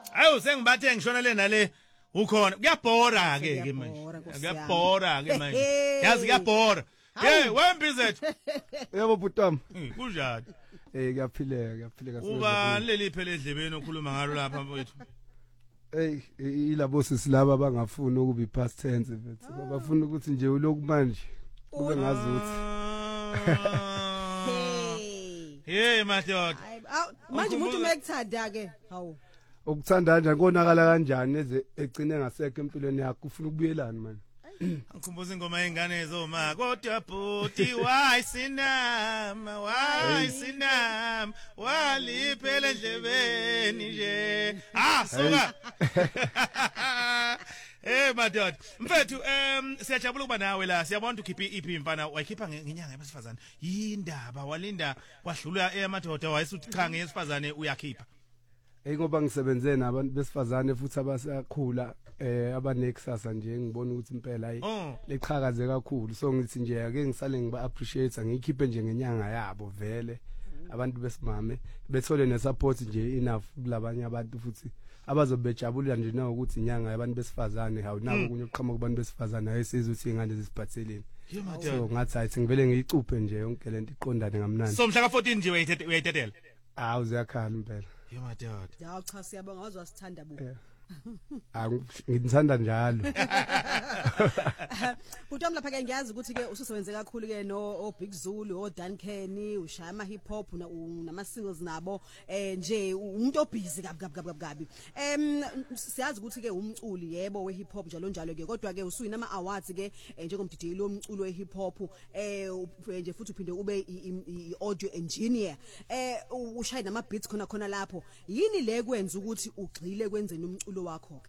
Awu sengibathe ngishona le nale ukhona kuyabhora ke manje. Kuyabhora ke manje. Yazi kuyabhora. Hey, wembizethu. Yebo butwami. Kunjani? Kuyaphileka Uba leli phela edlebeni okhuluma ngalo lapha mfowethu. Hey, ilabo sisilaba bangafuni ukuba past tense mfethu. Bafuna ukuthi nje uloku manje kube ngazuthi. Hey madoda. Manje umuntu mekuthanda ke. Hawu. Ukuthanda kanjani konakala kanjani eze egcine ngasekho empilweni yakho ufuna ukubuyelana manje. Ngikhumbuza ingoma yengane zoma kodwa bhuti why sinama waliphele endlebeni nje suka madoda mfethu siyajabula kuba nawe la siyabona ukhipha ipi mfana wayikhipha ngenyanga yabasifazane yindaba walinda kwadlula emadoda wayesuthi cha ngeyesifazane uyakhipha ngoba ngisebenze nabantu besifazane futhi abasakhula abanekusasa nje ngibona ukuthi impela hayi leqhakaze kakhulu so ngithi nje ake ngisale ngiba appreciate ngikhiphe nje ngenyanga yabo vele abantu besimame bethole ne support nje enough kulabanye abantu futhi abazobejabula nje na ukuthi inyanga yabantu besifazane hawu nako kunye uqhamuka kubantu besifazane ayisizwe ukuthi ingane zisiphatheleni so ngathi ayithi ngivele ngiyicuphe nje yonke lento iqondane ngamnandi so mhla ka 14 nje uyayithetela hawu ziyakhala impela yo madoda ya cha siyabonga wazwa sithanda bu ngithanda njalo Butwami lapha ke ngiyazi ukuthi ke ususebenze kakhulu ke no Big Zulu o Duncan ushaya ama hip hop nama singles nabo nje umuntu obusy kabi siyazi ukuthi ke umculi yebo we hip hop njalo ke kodwa ke usuyina ama awards ke njengomdidiyeli womculo we hip hop nje futhi uphinde ube i audio engineer ushaya nama beats khona lapho yini le kwenza ukuthi ugxile kwenzeni umculo wakho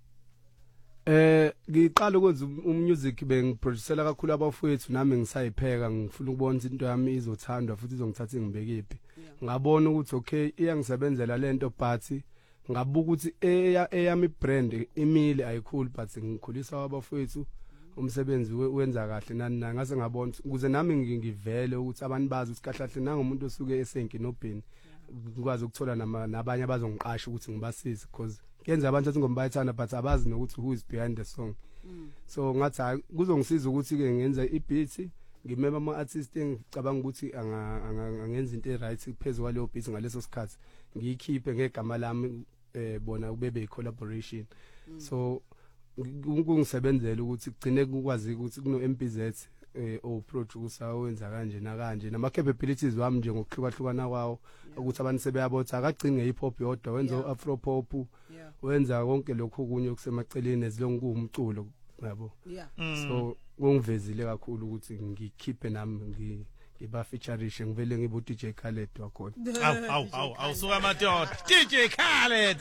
ngiqala ukwenza umusic bengiproducela kakhulu abafowethu nami ngisayipheka ngifuna ukubona into yami izothandwa futhi izongithatha ngibekephi ngabona ukuthi okay iyangisebenzela lento but ngabuka ukuthi eyami brand imile ayikhulu but ngikhulisa abafowethu umsebenzi wenza kahle nani ngase ngabona ukuze nami ngivele ukuthi abantu bazi ukuthi kahle kahle nangomuntu osuke esenkinobheni ngikwazi ukuthola nabanye abazongiqasha ukuthi ngibasize because kenza abantu athi ngomba bayithanda but abazi nokuthi who is behind the song so ngathi kuzongisiza ukuthi ke ngenza ibeat ngimema ama artist engicabanga ukuthi angenza into right kuphezulu kwaleyo beat ngaleso sikhathi ngiyikhiphe ngegama lami bona ubebe collaboration so kungisebenzela ukuthi kugcine kukwazi ukuthi kuno MPZ o producer owenza kanje na kanje nama capabilities wami nje ngokuhlukahlukana kwawo ukuthi abantu sebeyabotha akagcine hip hop yodwa wenza afro pop wenza konke lokho kunye okusemaceleni ezilonke umculo yabo so kungivezile kakhulu ukuthi ngikhiphe nami ngiba featurishe ngivele ngibo DJ Khaled wakhona awu suka madoda DJ Khaled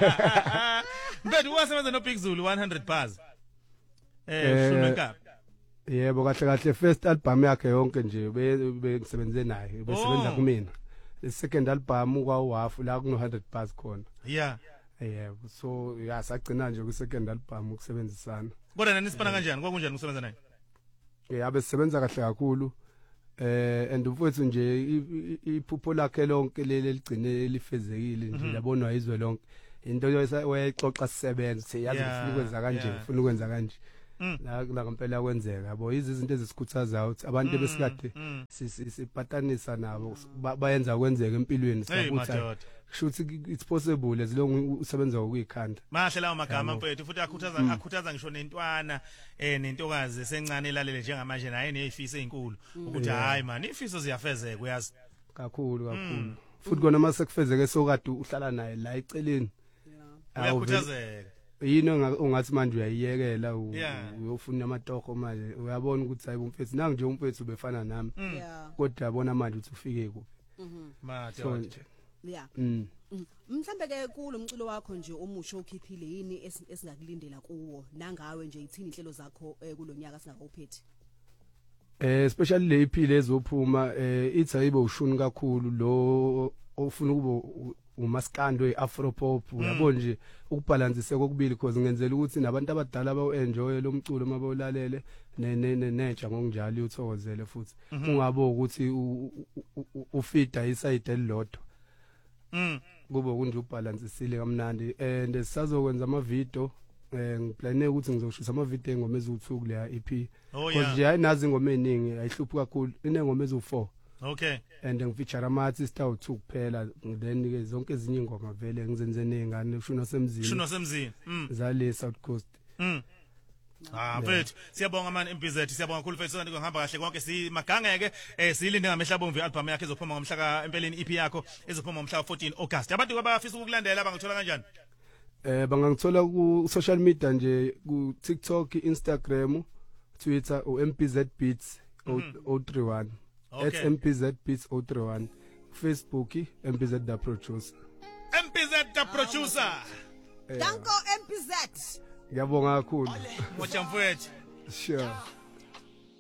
mbedu wasebenza no Big Zulu 100 bars shuneka yebo kahle first album yakhe yonke nje bengisebenze naye besebenza kumina the second album kwawafu la kuno 100 bars khona yebo so sagcina nje ku second album ukusebenzisana kodwa nani sipana kanjani kwakunjani ukusebenza naye yabe sisebenza kahle kakhulu and mfowethu nje iphupho lakhe lonke leli ligcine lifezekile nje yabonwa izwe lonke into wayexoxa sisebenza yazi ufuna ukwenza kanje ufuna ukwenza kanje la ngempela kwenzeka yabo izinto ezisikhuthaza ukuthi abantu besikade sipatanisa nabo bayenza kwenzeka empilweni sakuthi kushuthi it's possible as long usebenza ukuyikhanda mahle lawo magama mfethu futhi akhuthaza ngisho nentwana nentokazi esencane elalele njengamanje naye nezifiso ezinkulu ukuthi hayi man izifiso ziyafezeka uyazi kakhulu futhi kona mase kufezeke sokade uhlala naye la eceleni uyakhuthazeka yini ungathi manje uyayiyekela uyofuna amatoho manje uyabona ukuthi hayi umfethu nangu nje umfethu befana nami kodwa yabona manje uthi ufike kuphi madoda mhlambe ke kulo umculo wakho nje omusha ukhiphile yini esingakulindela kuwo nangawe nje ithini inhlelo zakho kulonyaka singakawuphethi especially le EP lezophuma ithi ayibe ushuni kakhulu lo ofuna ukuba umaskando eafro pop uyabona nje ukubalansise kokubili because ngenzela ukuthi nabantu abadala baenjoy lo mculo mabayolalele nenetsha ngokunjalo uthokozele futhi ungabo ukuthi ufida iside elilodwa kube kunje ubalance isile kamnandi and sisazokwenza ama video ngiplane ukuthi ngizoshisa ama video engoma ezu2 kuleya EP because nje ayinazi ingoma eningi ayihluphi kakhulu inengoma ezu4 okay and ngifeature ama artists awu2 kuphela then ke zonke ezinye ingoma vele ngizenze nezingane Shuno Semzini zale South Coast mfethu siyabonga man MPZ siyabonga kakhulu mfethu sonke kuhamba kahle konke simagangeke silinde ngamehla bomvu album yakhe ezophuma ngomhla ka empeleni EP yakho ezophuma ngomhla ka14 August abantu abafisa ukukulandela bangithola kanjani bangangithola ku social media nje ku TikTok Instagram Twitter MPZ Beats 031 @MPZ Beats 031 Facebook MPZ the producer Danko MPZ ngiyabonga kakhulu Mocha mfethu sure